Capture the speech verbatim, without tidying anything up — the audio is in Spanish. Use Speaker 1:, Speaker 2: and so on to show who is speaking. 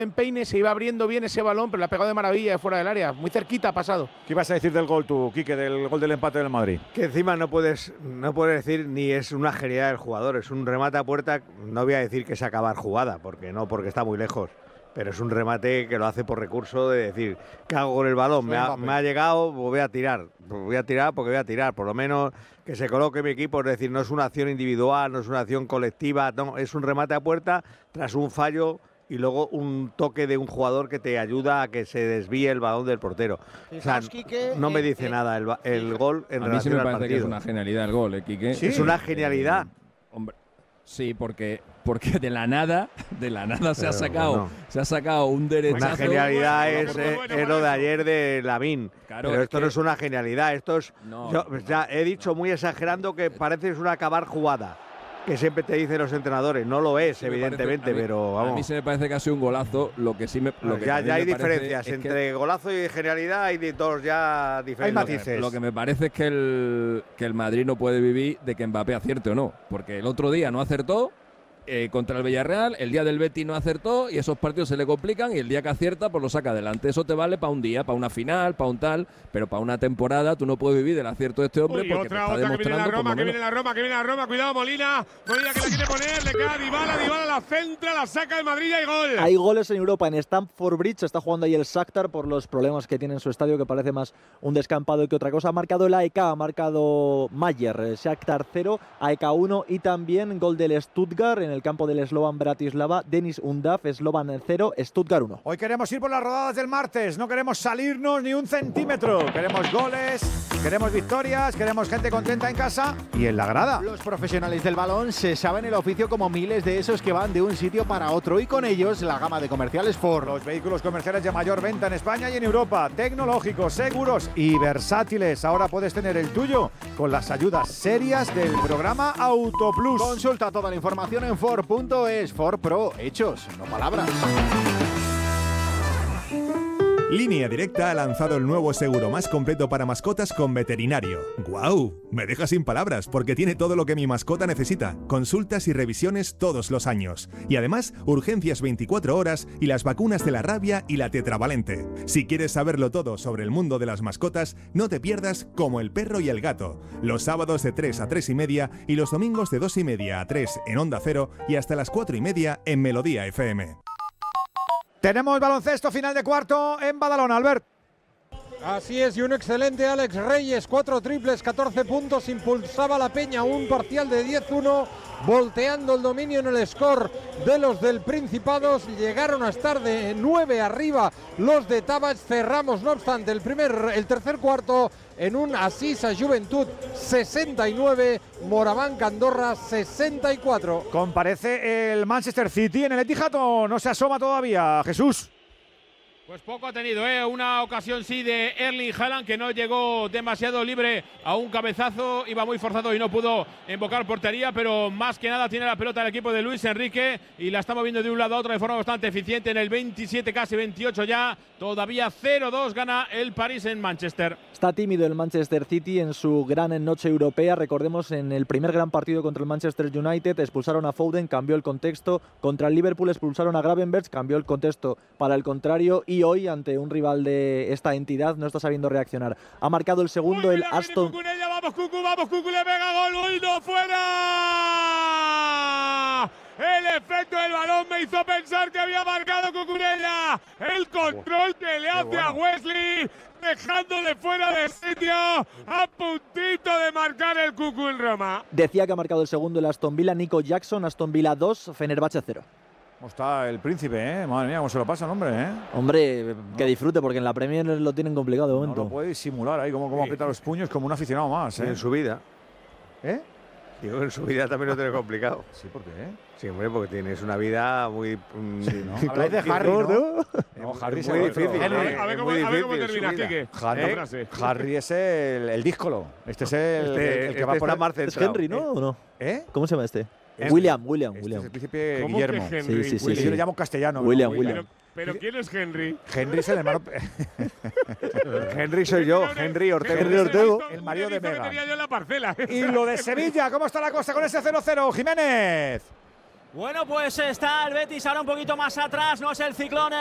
Speaker 1: en peine, se iba abriendo bien ese balón, pero la ha pegado de maravilla de fuera del área, muy cerquita ha pasado.
Speaker 2: ¿Qué ibas a decir del gol tú, Quique, del gol del empate del Madrid?
Speaker 3: Que encima no puedes, no puedes decir ni es una genialidad del jugador, es un remate a puerta, no voy a decir que es acabar jugada, porque no, porque está muy lejos, pero es un remate que lo hace por recurso de decir, ¿qué hago con el balón? Me ha, me ha llegado, pues voy a tirar, pues voy a tirar porque voy a tirar, por lo menos que se coloque mi equipo, es decir, no es una acción individual, no es una acción colectiva, no, es un remate a puerta tras un fallo y luego un toque de un jugador que te ayuda a que se desvíe el balón del portero. O sea, no me dice nada el, el gol en
Speaker 4: a
Speaker 3: relación
Speaker 4: mí sí me
Speaker 3: al
Speaker 4: parece
Speaker 3: partido.
Speaker 4: Que es una genialidad el gol, ¿eh, Quique?
Speaker 3: Sí, es una genialidad.
Speaker 4: Hombre, sí, porque porque de la nada, de la nada se ha sacado,
Speaker 3: bueno.
Speaker 4: se ha sacado un derechazo.
Speaker 3: Una genialidad
Speaker 1: bueno,
Speaker 3: es,
Speaker 1: bueno,
Speaker 3: es,
Speaker 1: bueno,
Speaker 3: es lo de ayer de Lavín.
Speaker 4: Claro,
Speaker 3: pero
Speaker 4: es
Speaker 3: esto
Speaker 4: que-
Speaker 3: no es una genialidad, esto es.
Speaker 4: No,
Speaker 3: yo,
Speaker 4: no,
Speaker 3: ya he dicho
Speaker 4: no.
Speaker 3: muy exagerando que parece es una acabar jugada. Que siempre te dicen los entrenadores. No lo es,
Speaker 4: Sí me
Speaker 3: evidentemente,
Speaker 4: parece- a mí-
Speaker 3: pero
Speaker 4: A
Speaker 3: vamos.
Speaker 4: mí se me parece que ha sido un golazo. Lo que sí me. Lo que
Speaker 3: ya
Speaker 4: también
Speaker 3: ya hay
Speaker 4: me parece
Speaker 3: diferencias
Speaker 4: es que-
Speaker 3: entre golazo y genialidad, hay de todos ya diferentes.
Speaker 2: Hay matices.
Speaker 4: Lo que me parece es que el, que el Madrid no puede vivir de que Mbappé acierte o no. Porque el otro día no acertó eh, contra el Villarreal, el día del Betis no acertó y esos partidos se le complican y el día que acierta pues lo saca adelante. Eso te vale para un día, para una final, para un tal, pero para una temporada tú no puedes vivir del acierto de este hombre.
Speaker 1: Uy,
Speaker 4: porque
Speaker 1: otra,
Speaker 4: te está
Speaker 1: otra que viene la
Speaker 4: demostrando por
Speaker 1: Roma,
Speaker 4: lo
Speaker 1: que
Speaker 4: menos-
Speaker 1: viene la Roma, que viene la Roma. Cuidado, Molina. Molina que la quiere poner, le queda Dybala, Dybala la centra, la saca el Madrid y hay gol.
Speaker 5: Hay goles en Europa, en Stamford Bridge está jugando ahí el Shakhtar por los problemas que tiene en su estadio, que parece más un descampado que otra cosa. Ha marcado el A E K, ha marcado Mayer, eh, Shakhtar cero, A E K uno y también gol del Stuttgart en el campo del Slovan Bratislava, Denis Undav, Slovan cero, Stuttgart uno.
Speaker 2: Hoy queremos ir por las rodadas del martes, no queremos salirnos ni un centímetro. Queremos goles, queremos victorias, queremos gente contenta en casa y en la grada.
Speaker 6: Los profesionales del balón se saben el oficio como miles de esos que van de un sitio para otro y con ellos la gama de comerciales Ford.
Speaker 2: Los vehículos comerciales de mayor venta en España y en Europa, tecnológicos, seguros y versátiles. Ahora puedes tener el tuyo con las ayudas serias del programa Autoplus.
Speaker 6: Consulta toda la información en Ford punto es. Ford Pro, hechos, no palabras.
Speaker 7: Línea Directa ha lanzado el nuevo seguro más completo para mascotas con veterinario. ¡Guau! Me deja sin palabras porque tiene todo lo que mi mascota necesita. Consultas y revisiones todos los años. Y además, urgencias veinticuatro horas y las vacunas de la rabia y la tetravalente. Si quieres saberlo todo sobre el mundo de las mascotas, no te pierdas Como el perro y el gato. Los sábados de tres a tres y media y los domingos de dos y media a tres en Onda Cero y hasta las cuatro y media en Melodía F M.
Speaker 2: Tenemos baloncesto final de cuarto en Badalona, Albert.
Speaker 8: Así es, y un excelente Alex Reyes, cuatro triples, catorce puntos, impulsaba la Peña, un parcial de diez uno, volteando el dominio en el score de los del Principados, llegaron a estar de nueve arriba los de Tabach, cerramos no obstante el primer, el tercer cuarto en un Asisa Juventud sesenta y nueve, Moraván Andorra sesenta y cuatro.
Speaker 2: ¿Comparece el Manchester City en el Etihad o no se asoma todavía, Jesús?
Speaker 1: Pues poco ha tenido, ¿eh? Una ocasión sí de Erling Haaland que no llegó demasiado libre a un cabezazo, iba muy forzado y no pudo invocar portería, pero más que nada tiene la pelota el equipo de Luis Enrique y la está moviendo de un lado a otro de forma bastante eficiente en el veintisiete, casi veintiocho ya, todavía cero dos gana el París en Manchester.
Speaker 5: Está tímido el Manchester City en su gran noche europea. Recordemos, en el primer gran partido contra el Manchester United expulsaron a Foden, cambió el contexto. Contra el Liverpool expulsaron a Gravenberch, cambió el contexto para el contrario. Y hoy, ante un rival de esta entidad, no está sabiendo reaccionar. Ha marcado el segundo
Speaker 1: Uy,
Speaker 5: el
Speaker 1: mira,
Speaker 5: Aston.
Speaker 1: Cucurella, vamos Cucu, vamos Cucu, le pega gol, uy, no, fuera. El efecto del balón me hizo pensar que había marcado Cucurella. El control que le hace a Wesley, dejándole fuera de sitio, a puntito de marcar el Cucu en Roma.
Speaker 5: Decía que ha marcado el segundo el Aston Villa, Nico Jackson. Aston Villa dos, Fenerbahce cero.
Speaker 2: ¿Cómo está el príncipe, eh? Madre mía, cómo se lo pasa el hombre, eh.
Speaker 5: Hombre, que disfrute, porque en la Premier lo tienen complicado de
Speaker 2: No
Speaker 5: momento.
Speaker 2: lo puede disimular ahí, como, como aprieta los puños como un aficionado más,
Speaker 3: Sí,
Speaker 2: eh.
Speaker 3: en su vida.
Speaker 2: ¿Eh?
Speaker 3: Digo, en su vida también lo tiene complicado.
Speaker 2: Sí, ¿por qué?
Speaker 3: Sí, hombre, porque tienes una vida muy. mm,
Speaker 2: Sí, ¿no?
Speaker 6: Habláis de Harry, ¿no?
Speaker 2: No, Harry
Speaker 3: es
Speaker 2: es
Speaker 3: muy
Speaker 2: el otro.
Speaker 3: difícil.
Speaker 1: A ver,
Speaker 3: ¿eh?
Speaker 1: a ver
Speaker 3: Es
Speaker 1: cómo,
Speaker 3: muy
Speaker 1: a ver cómo
Speaker 3: difícil
Speaker 1: termina,
Speaker 3: su vida.
Speaker 1: Quique.
Speaker 2: Harry,
Speaker 1: La frase.
Speaker 2: Harry es el, el díscolo. Este es el,
Speaker 3: Este,
Speaker 2: el que
Speaker 3: este
Speaker 2: va por
Speaker 3: está
Speaker 2: el-
Speaker 3: más
Speaker 5: ¿Es
Speaker 3: centrado.
Speaker 5: Henry, no? ¿O no?
Speaker 2: ¿Eh?
Speaker 5: ¿Cómo se llama este?
Speaker 2: Este-
Speaker 5: William, William,
Speaker 2: Este
Speaker 5: William.
Speaker 2: es el príncipe
Speaker 1: ¿Cómo
Speaker 2: Guillermo.
Speaker 1: que Henry?
Speaker 5: Sí, sí, sí,
Speaker 2: Yo
Speaker 5: sí.
Speaker 2: le llamo castellano.
Speaker 5: William,
Speaker 2: ¿no?
Speaker 5: William.
Speaker 1: Pero, pero ¿quién es Henry?
Speaker 2: Henry es el hermano.
Speaker 3: Henry soy yo, Henry Ortega.
Speaker 5: Henry Ortego.
Speaker 2: El marido de
Speaker 1: Hizo que
Speaker 2: Meghan.
Speaker 1: tenía yo en la parcela.
Speaker 2: Y lo de Sevilla, ¿cómo está la cosa con ese cero cero, Jiménez?
Speaker 9: Bueno, pues está el Betis ahora un poquito más atrás, no es el Ciclón